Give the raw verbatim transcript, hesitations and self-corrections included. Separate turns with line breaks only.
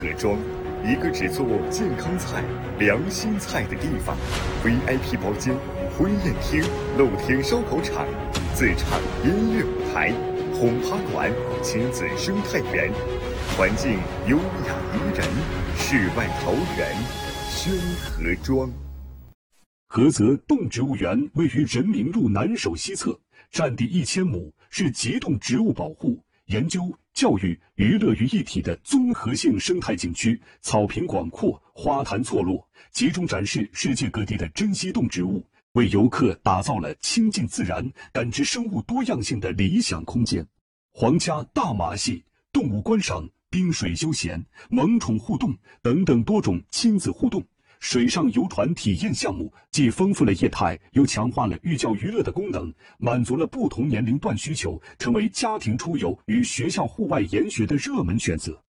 合庄，一个只做健康菜、良心菜的地方。V I P 包间、婚宴厅、露天烧烤场、自唱音乐舞台、轰趴馆、亲子生态园，环境优雅宜人，世外桃源，宣和庄。
菏泽动植物园位于人民路南首西侧，占地一千亩，是极冻植物保护、研究、教育、娱乐于一体的综合性生态景区。草坪广阔，花坛错落，集中展示世界各地的珍稀动植物，为游客打造了亲近自然、感知生物多样性的理想空间。皇家大马戏、动物观赏、冰水休闲、萌宠互动等等多种亲子互动。水上游船体验项目既丰富了业态，又强化了寓教于乐的功能，满足了不同年龄段需求，成为家庭出游与学校户外研学的热门选择。